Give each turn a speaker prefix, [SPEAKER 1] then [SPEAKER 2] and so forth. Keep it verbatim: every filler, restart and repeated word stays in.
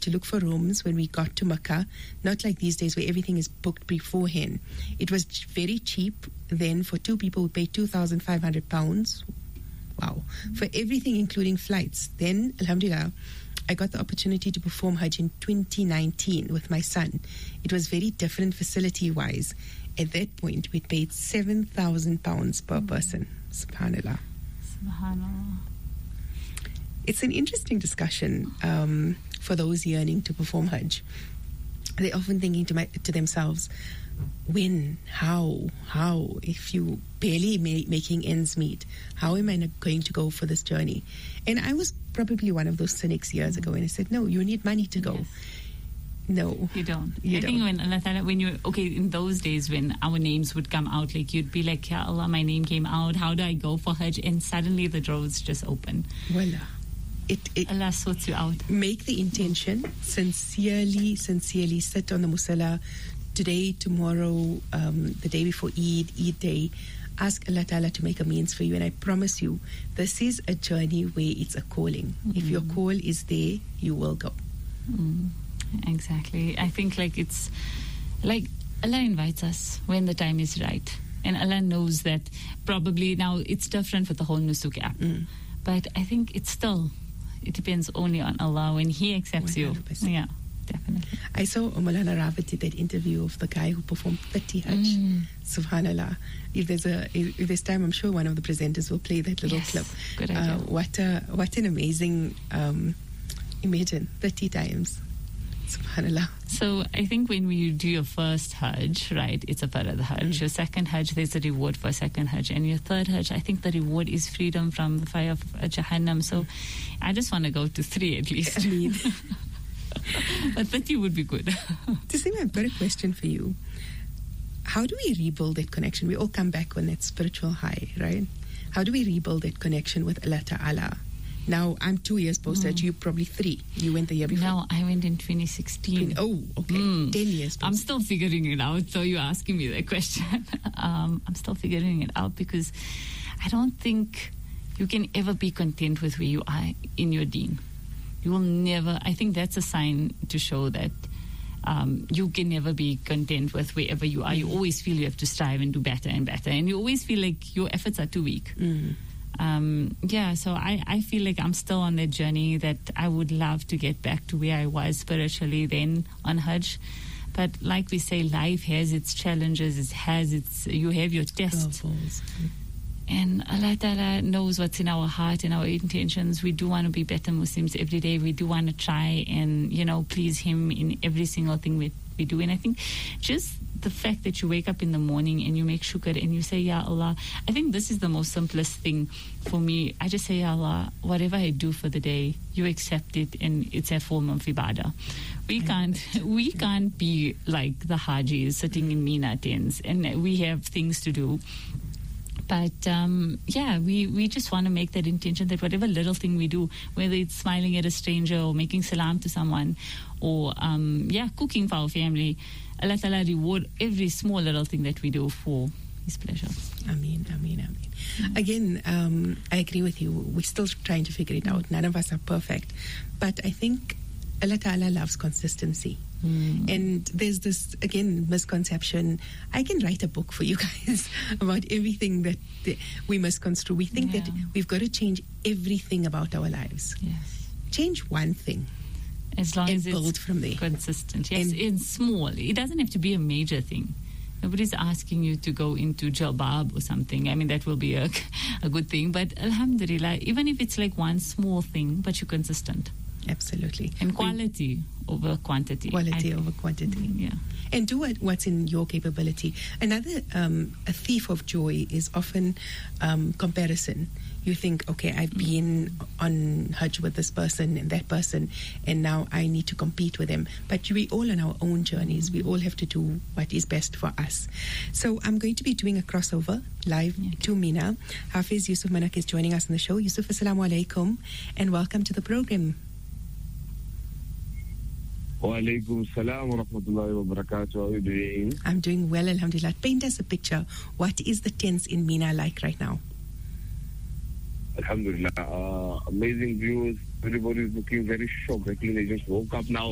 [SPEAKER 1] to look for rooms when we got to Makkah. Not like these days where everything is booked beforehand. It was very cheap then. For two people, we paid two thousand five hundred pounds. Wow. For everything, including flights. Then, alhamdulillah, I got the opportunity to perform Hajj in twenty nineteen with my son. It was very different facility-wise. At that point, we paid seven thousand pounds per person. Subhanallah.
[SPEAKER 2] Subhanallah.
[SPEAKER 1] It's an interesting discussion um, for those yearning to perform Hajj. They're often thinking to, my, to themselves, when, how, how, if you barely ma- making ends meet, how am I not going to go for this journey? And I was probably one of those cynics years ago, and I said, no, you need money to go.
[SPEAKER 2] Yes.
[SPEAKER 1] No.
[SPEAKER 2] You don't.
[SPEAKER 1] You
[SPEAKER 2] I
[SPEAKER 1] don't.
[SPEAKER 2] think when Allah Ta'ala, when you, okay, in those days when our names would come out, like you'd be like, Ya Allah, my name came out, how do I go for Hajj? And suddenly the doors just open.
[SPEAKER 1] Wallah. It, it,
[SPEAKER 2] Allah sorts you out.
[SPEAKER 1] Make the intention, sincerely, sincerely sit on the musalla today, tomorrow, um, the day before Eid, Eid day. Ask Allah Ta'ala to make a means for you. And I promise you, this is a journey where it's a calling. Mm. If your call is there, you will go.
[SPEAKER 2] Mm. Exactly. I think like it's like Allah invites us when the time is right. And Allah knows that probably now it's different with the whole Nusuk app. Mm. But I think it's still, it depends only on Allah when He accepts one hundred percent. You. Yeah, definitely.
[SPEAKER 1] I saw Maulana Rabat did that interview of the guy who performed thirty Hajj. Mm. Subhanallah. If there's a if there's time, I'm sure one of the presenters will play that little
[SPEAKER 2] yes,
[SPEAKER 1] clip.
[SPEAKER 2] Good idea.
[SPEAKER 1] Uh, what a what an amazing um, imagine thirty times. Subhanallah.
[SPEAKER 2] So I think when you do your first Hajj, right, it's a Farad Hajj. Mm. Your second Hajj, there's a reward for a second Hajj. And your third Hajj, I think the reward is freedom from the fire of Jahannam. So I just want to go to three at least.
[SPEAKER 1] I mean,
[SPEAKER 2] but thirty would be good.
[SPEAKER 1] Tasima, I've got a question for you. How do we rebuild that connection? We all come back on that spiritual high, right? How do we rebuild that connection with Allah Ta'ala? Now, I'm two years post-Hajj, mm. you probably three. You went the year before.
[SPEAKER 2] No, I went in twenty sixteen.
[SPEAKER 1] Oh, okay. Mm. Ten years post.
[SPEAKER 2] I'm still figuring it out, so you're asking me that question. um, I'm still figuring it out because I don't think you can ever be content with where you are in your deen. You will never, I think that's a sign to show that um, you can never be content with wherever you are. Mm. You always feel you have to strive and do better and better. And you always feel like your efforts are too weak. Mm. Um, yeah, so I, I feel like I'm still on that journey that I would love to get back to where I was spiritually then on Hajj. But like we say, life has its challenges, it has its, you have your tests. And Allah Ta'ala knows what's in our heart and our intentions. We do want to be better Muslims every day. We do want to try and, you know, please Him in every single thing we, we do. And I think just the fact that you wake up in the morning and you make shukr and you say, Ya Allah, I think this is the most simplest thing for me. I just say, Ya Allah, whatever I do for the day, you accept it and it's a form of ibadah. We can't, we can't be like the Hajis sitting in Mina tents and we have things to do. But, um, yeah, we, we just want to make that intention that whatever little thing we do, whether it's smiling at a stranger or making salam to someone or, um, yeah, cooking for our family, Allah Ta'ala reward every small little thing that we do for His pleasure.
[SPEAKER 1] Ameen, ameen, ameen. Mm-hmm. Again, um, I agree with you. We're still trying to figure it out. None of us are perfect. But I think Allah Ta'ala loves consistency. Mm. And there's this, again, misconception. I can write a book for you guys about everything that we misconstrue. We think yeah. that we've got to change everything about our lives.
[SPEAKER 2] Yes.
[SPEAKER 1] Change one thing.
[SPEAKER 2] As long
[SPEAKER 1] and
[SPEAKER 2] as
[SPEAKER 1] build
[SPEAKER 2] it's
[SPEAKER 1] from there.
[SPEAKER 2] Consistent. Yes,
[SPEAKER 1] and
[SPEAKER 2] it's small. It doesn't have to be a major thing. Nobody's asking you to go into jalbab or something. I mean, that will be a, a good thing. But alhamdulillah, even if it's like one small thing, but you're consistent.
[SPEAKER 1] Absolutely.
[SPEAKER 2] And quality we, over quantity.
[SPEAKER 1] Quality over quantity.
[SPEAKER 2] Yeah.
[SPEAKER 1] And do what, what's in your capability. Another um, a thief of joy is often um, comparison. You think, okay, I've been on Hajj with this person and that person, and now I need to compete with them. But we all on our own journeys. We all have to do what is best for us. So I'm going to be doing a crossover live yeah. to Mina. Hafiz Yusuf Manak is joining us on the show. Yusuf, assalamu alaikum, and welcome to the program.
[SPEAKER 3] Wa alaikum salam wa rahmatullahi wa barakatuh. How are you doing?
[SPEAKER 1] I'm doing well, alhamdulillah. Paint us a picture. What is the tents in Mina like right now?
[SPEAKER 3] Alhamdulillah, uh, amazing views. Everybody is looking very shocked. I think they just woke up now.